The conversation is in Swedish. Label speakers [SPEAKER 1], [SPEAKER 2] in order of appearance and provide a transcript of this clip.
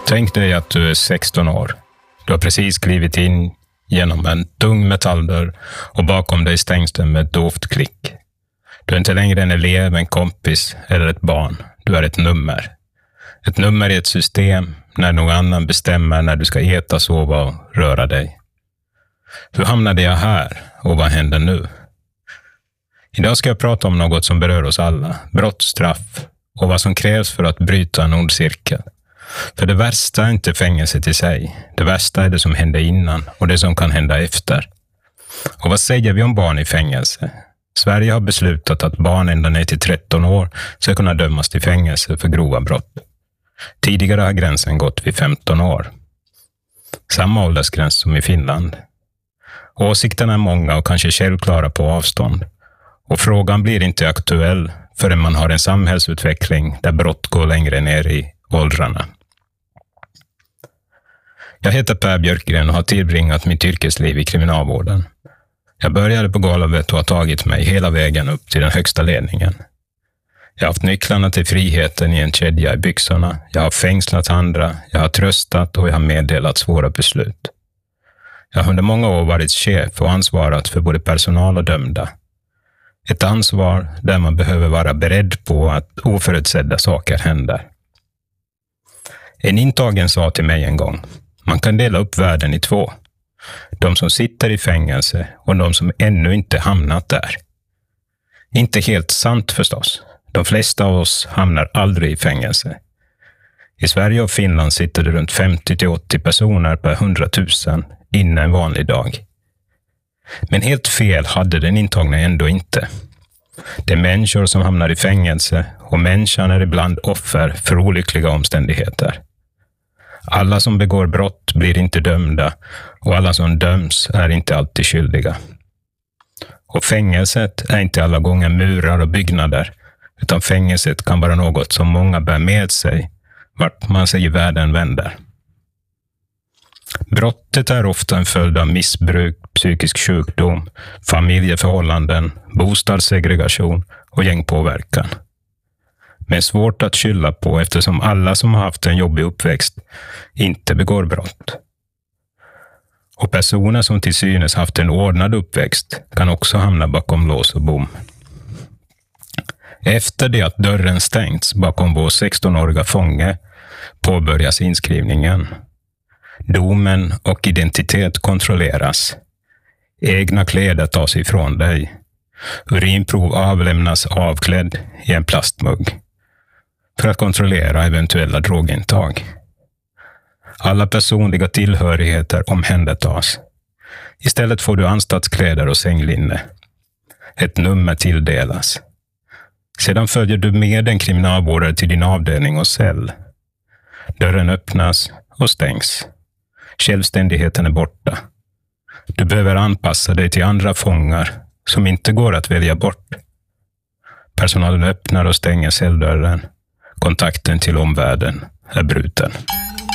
[SPEAKER 1] Tänk dig att du är 16 år. Du har precis klivit in genom en tung metalldörr och bakom dig stängs den med ett dovt klick. Du är inte längre en elev, en kompis eller ett barn. Du är ett nummer. Ett nummer i ett system när någon annan bestämmer när du ska äta, sova och röra dig. Hur hamnade jag här och vad händer nu? Idag ska jag prata om något som berör oss alla. Brott, straff och vad som krävs för att bryta en ond cirkel. För det värsta är inte fängelset i sig. Det värsta är det som händer innan och det som kan hända efter. Och vad säger vi om barn i fängelse? Sverige har beslutat att barn ända ner till 13 år ska kunna dömas till fängelse för grova brott. Tidigare har gränsen gått vid 15 år. Samma åldersgräns som i Finland. Åsikterna är många och kanske självklara på avstånd. Och frågan blir inte aktuell förrän man har en samhällsutveckling där brott går längre ner i åldrarna. Jag heter Per Björkgren och har tillbringat mitt yrkesliv i kriminalvården. Jag började på golvet och har tagit mig hela vägen upp till den högsta ledningen. Jag har haft nycklarna till friheten i en kedja i byxorna. Jag har fängslat andra, jag har tröstat och jag har meddelat svåra beslut. Jag har under många år varit chef och ansvarat för både personal och dömda. Ett ansvar där man behöver vara beredd på att oförutsedda saker händer. En intagen sa till mig en gång, man kan dela upp världen i två. De som sitter i fängelse och de som ännu inte hamnat där. Inte helt sant förstås. De flesta av oss hamnar aldrig i fängelse. I Sverige och Finland sitter det runt 50-80 personer per 100 000 innan en vanlig dag. Men helt fel hade den intagna ändå inte. Det är människor som hamnar i fängelse och människan är ibland offer för olyckliga omständigheter. Alla som begår brott blir inte dömda och alla som döms är inte alltid skyldiga. Och fängelset är inte alla gånger murar och byggnader, utan fängelset kan vara något som många bär med sig vart man sig i världen vänder. Brottet är ofta en följd av missbruk, psykisk sjukdom, familjeförhållanden, bostadssegregation och gängpåverkan. Men svårt att skylla på eftersom alla som har haft en jobbig uppväxt inte begår brott. Och personer som till synes haft en ordnad uppväxt kan också hamna bakom lås och bom. Efter det att dörren stängts bakom vår 16-åriga fånge påbörjas inskrivningen. Domen och identitet kontrolleras. Egna kläder tas ifrån dig. Urinprov avlämnas avklädd i en plastmugg för att kontrollera eventuella drogintag. Alla personliga tillhörigheter omhändertas. Istället får du anstaltskläder och sänglinne. Ett nummer tilldelas. Sedan följer du med en kriminalvårdare till din avdelning och cell. Dörren öppnas och stängs. Självständigheten är borta. Du behöver anpassa dig till andra fångar som inte går att välja bort. Personalen öppnar och stänger celldörren. Kontakten till omvärlden är bruten.